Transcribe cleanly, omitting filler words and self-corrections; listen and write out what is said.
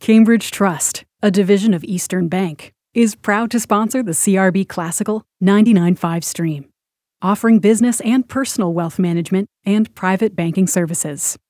Cambridge Trust, a division of Eastern Bank, is proud to sponsor the CRB Classical 99.5 stream, offering business and personal wealth management and private banking services.